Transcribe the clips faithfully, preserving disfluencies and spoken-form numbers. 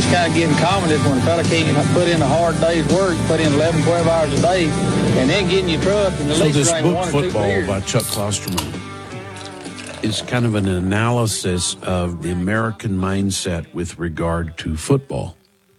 kind of getting common is when a fella can't put in a hard day's work, put in eleven, twelve hours a day, and then get in your truck and at so least this drink book, one or two Football beers. by Chuck Klosterman, is kind of an analysis of the American mindset with regard to football.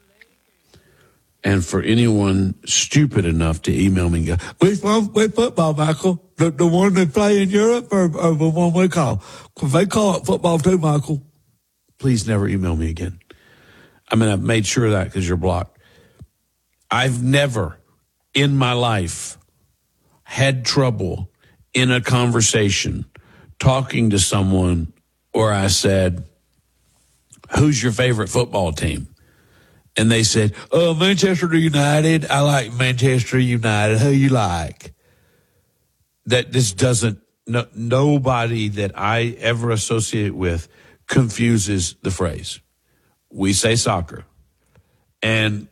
And for anyone stupid enough to email me and go, which one, which football, Michael? The, the one they play in Europe or, or the one we call? Because they call it football too, Michael. Please never email me again. I mean, I've made sure of that because you're blocked. I've never in my life had trouble in a conversation talking to someone where I said, who's your favorite football team? And they said, oh, Manchester United. I like Manchester United. Who you like? That this doesn't, no, nobody that I ever associate with confuses the phrase. We say soccer. And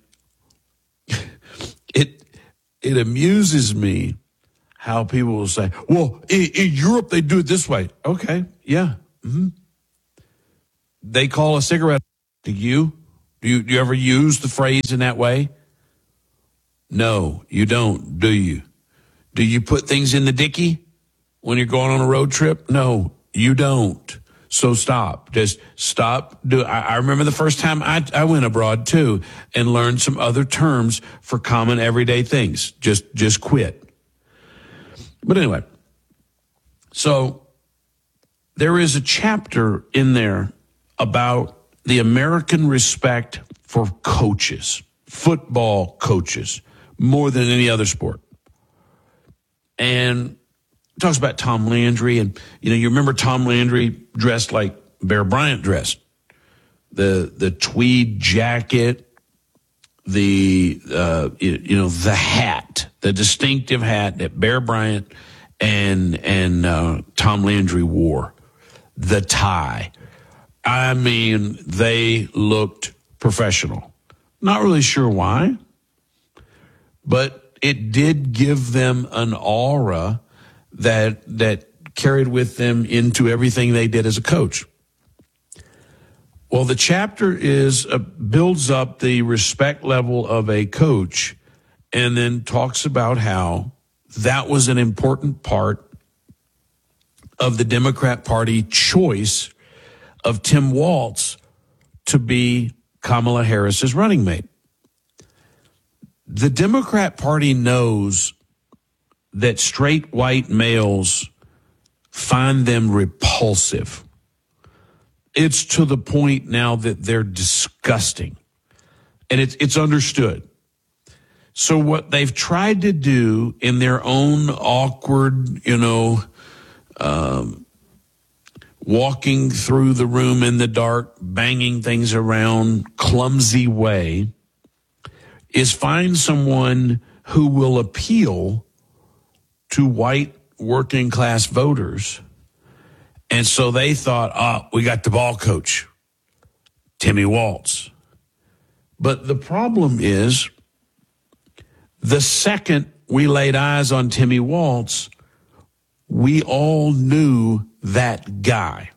it it amuses me how people will say, well, in, in Europe they do it this way. Okay, yeah. Mm-hmm. They call a cigarette. Do you? Do you, do you ever use the phrase in that way? No, you don't, do you? Do you put things in the dicky when you're going on a road trip? No, you don't. So stop. Just stop. Do I, I remember the first time I, I went abroad too and learned some other terms for common everyday things. Just just quit. But anyway, so there is a chapter in there about the American respect for coaches, football coaches, more than any other sport. And it talks about Tom Landry. And, you know, you remember Tom Landry dressed like Bear Bryant dressed. The the tweed jacket, the, uh, you, you know, the hat, the distinctive hat that Bear Bryant and, and uh, Tom Landry wore, the tie. I mean, they looked professional. Not really sure why, but it did give them an aura that that carried with them into everything they did as a coach. Well, the chapter is uh, builds up the respect level of a coach and then talks about how that was an important part of the Democrat Party choice of Tim Walz to be Kamala Harris's running mate. The Democrat Party knows that straight white males find them repulsive. It's to the point now that they're disgusting. And it's it's understood. So what they've tried to do in their own awkward, you know, um, walking through the room in the dark, banging things around, clumsy way, is find someone who will appeal to white working class voters. And so they thought, ah, oh, we got the ball coach, Timmy Walz. But the problem is, the second we laid eyes on Timmy Walz, we all knew that guy.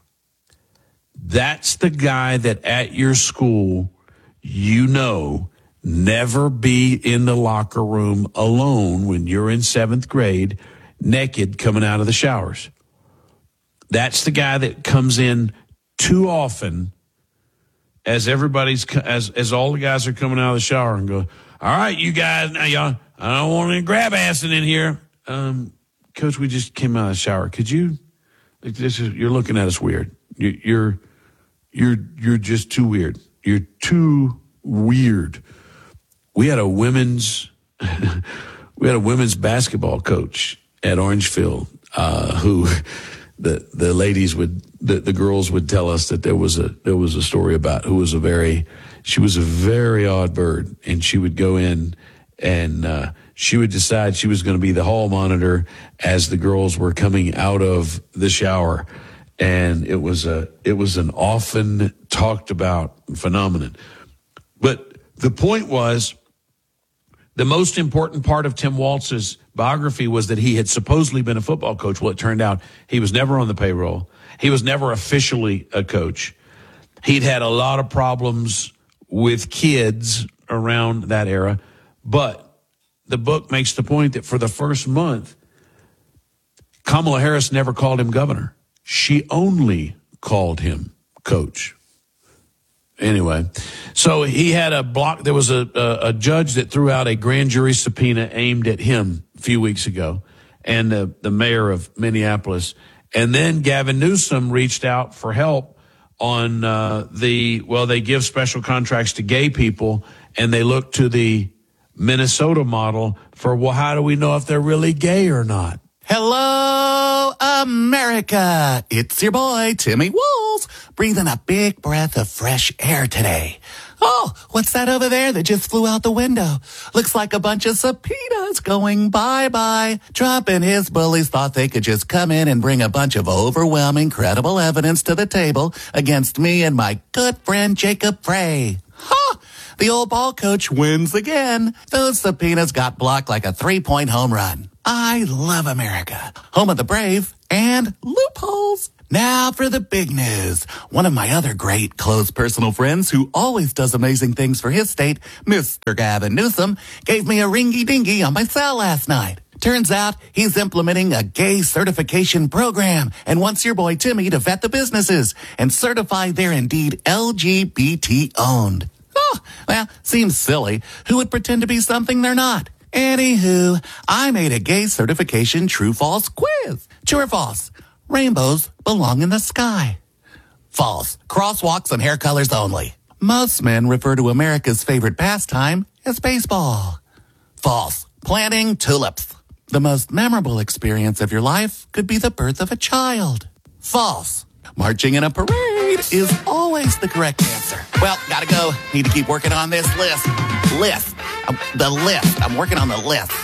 That's the guy that at your school, you know, never be in the locker room alone when you're in seventh grade, naked coming out of the showers. That's the guy that comes in too often as everybody's, as, as all the guys are coming out of the shower and go, all right, you guys, now y'all, I don't want any grab assing in here. Um, Coach, we just came out of the shower. Could you, like, this is, you're looking at us weird. You, you're, you're, you're just too weird. You're too weird. We had a women's, we had a women's basketball coach at Orangefield, uh, who the, the ladies would, the, the girls would tell us that there was a, there was a story about who was a very, she was a very odd bird, and she would go in and, uh, she would decide she was going to be the hall monitor as the girls were coming out of the shower. And it was a, it was an often talked about phenomenon. But the point was, the most important part of Tim Walz's biography was that he had supposedly been a football coach. Well, it turned out he was never on the payroll. He was never officially a coach. He'd had a lot of problems with kids around that era. But the book makes the point that for the first month, Kamala Harris never called him governor. She only called him coach. Anyway, so he had a block. There was a, a, a judge that threw out a grand jury subpoena aimed at him a few weeks ago, and the, the mayor of Minneapolis. And then Gavin Newsom reached out for help on uh, the, well, they give special contracts to gay people, and they look to the Minnesota model for, well, how do we know if they're really gay or not? Hello, America. It's your boy, Timmy Walls, breathing a big breath of fresh air today. Oh, what's that over there that just flew out the window? Looks like a bunch of subpoenas going bye-bye. Trump and his bullies thought they could just come in and bring a bunch of overwhelming, credible evidence to the table against me and my good friend Jacob Frey. Ha! The old ball coach wins again. Those subpoenas got blocked like a three-point home run. I love America, home of the brave and loopholes. Now for the big news. One of my other great close personal friends who always does amazing things for his state, Mister Gavin Newsom, gave me a ringy-dingy on my cell last night. Turns out he's implementing a gay certification program and wants your boy Timmy to vet the businesses and certify they're indeed L G B T owned. Oh, well, seems silly. Who would pretend to be something they're not? Anywho, I made a gay certification true-false quiz. True or false? Rainbows belong in the sky. False. Crosswalks and hair colors only. Most men refer to America's favorite pastime as baseball. False. Planting tulips. The most memorable experience of your life could be the birth of a child. False. Marching in a parade is always the correct answer. Well, gotta go. Need to keep working on this list. List. Uh, the list. I'm working on the list.